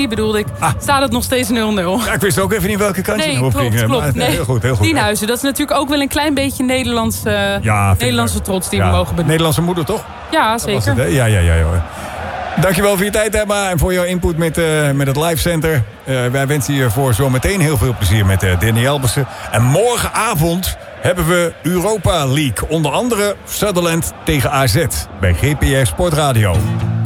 bedoelde ik, staat het nog steeds 0-0. Ja, ik wist ook even niet welke kant je nog ging. Klopt. Nee. Heel goed. Tienhuizen, dat is natuurlijk ook wel een klein beetje Nederlandse trots die we mogen benoemen. Nederlandse moeder, toch? Ja, zeker. Het, ja. Dankjewel voor je tijd, Emma, en voor jouw input met het Live Center. Wij wensen je voor zometeen heel veel plezier met Danny Elbersen. En morgenavond hebben we Europa League. Onder andere Sutherland tegen AZ bij GPR Sportradio.